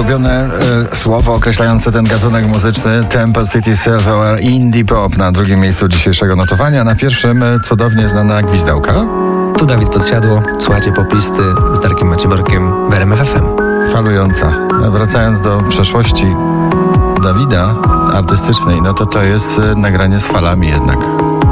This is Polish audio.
ulubione słowo określające ten gatunek muzyczny. Tempo City Silver Indie Pop na drugim miejscu dzisiejszego notowania. Na pierwszym cudownie znana Gwizdałka. Tu Dawid Podsiadło, słuchajcie poplisty z Darkiem Macieborkiem w RMF FM. Falująca. Wracając do przeszłości Dawida artystycznej, no to jest nagranie z falami jednak.